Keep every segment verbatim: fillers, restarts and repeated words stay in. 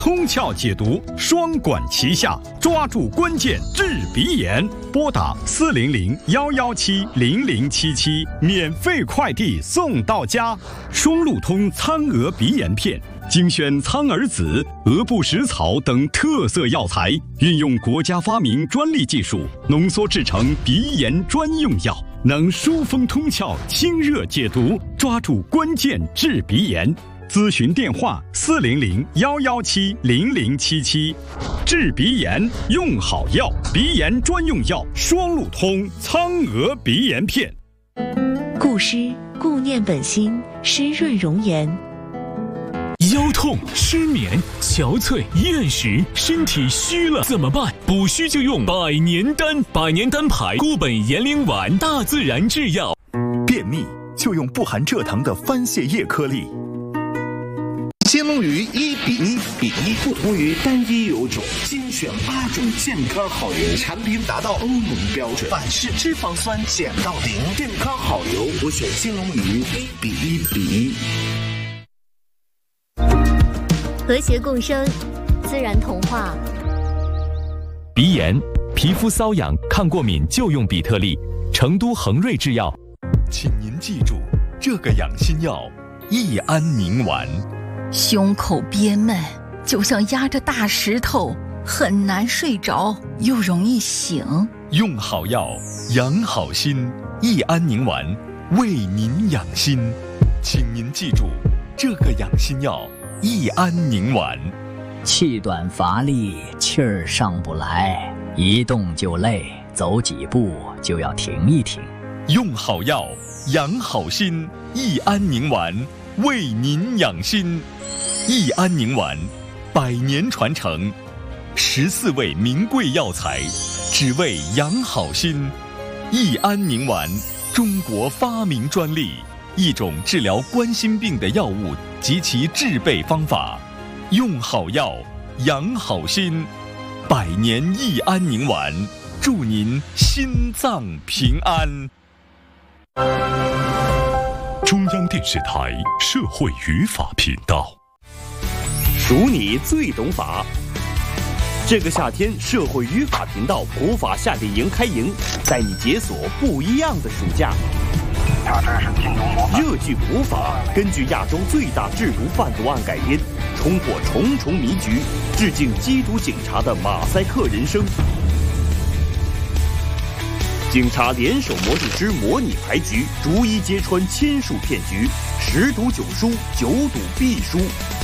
通窍解毒，双管齐下，抓住关键治鼻炎。拨打四零零幺幺七零零七七，免费快递送到家。双鹿通苍蛾鼻炎片，精选苍耳子、鹅不食草等特色药材，运用国家发明专利技术，浓缩制成鼻炎专用药，能疏风通窍、清热解毒，抓住关键治鼻炎。咨询电话：四零零幺幺七零零七七。治鼻炎用好药，鼻炎专用药双鹿通苍蛾鼻炎片。 固湿固念本心，湿润容颜。 腰痛、失眠、憔悴、厌食，身体虚了怎么办？补虚就用百年丹，百年丹牌固本延龄丸，大自然制药。 便秘就用不含蔗糖的番泻叶颗粒。 金龙鱼一比一比一，不同于单一油种，精选八种健康好油，产品达到欧盟标准，反式脂肪酸减到零，健康好油，我选金龙鱼一比一比一。 和谐共生，自然童话。 鼻炎、皮肤瘙痒、抗过敏就用比特利，成都恒瑞制药。 请您记住这个养心药：益安宁丸。 胸口憋闷，就像压着大石头，很难睡着，又容易醒。 用好药，养好心。益安宁丸为您养心，请您记住这个养心药：益安宁丸。 气短乏力，气儿上不来，一动就累，走几步就要停一停。 用好药，养好心。益安宁丸为您养心。益安宁丸，百年传承，十四味名贵药材，只为养好心。益安宁丸，中国发明专利，一种治疗冠心病的药物及其制备方法。用好药，养好心。百年益安宁丸，祝您心脏平安。 中央电视台社会语法频道。 数你最懂法。这个夏天，社会语法频道普法夏令营开营，带你解锁不一样的暑假。热剧普法根据亚洲最大制毒贩毒案改编，冲破重重迷局，致敬缉毒警察的马赛克人生。警察联手魔术师模拟牌局，逐一揭穿千数骗局，十赌九输，九赌必输。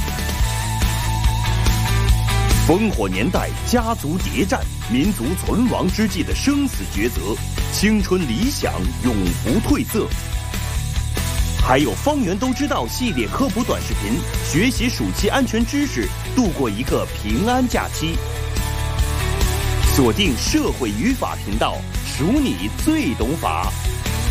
烽火年代，家族谍战，民族存亡之际的生死抉择，青春理想永不褪色。还有方圆都知道系列科普短视频，学习暑期安全知识，度过一个平安假期。锁定社会语法频道，数你最懂法。